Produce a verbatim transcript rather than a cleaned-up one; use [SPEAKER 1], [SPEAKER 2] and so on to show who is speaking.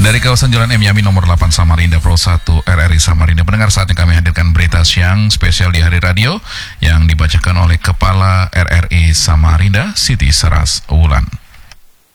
[SPEAKER 1] Dari kawasan Jalan M Yamin nomor delapan Samarinda Pro satu R R I Samarinda, pendengar, saatnya kami hadirkan berita siang spesial di Hari Radio yang dibacakan oleh Kepala R R I Samarinda Siti Saras Wulan.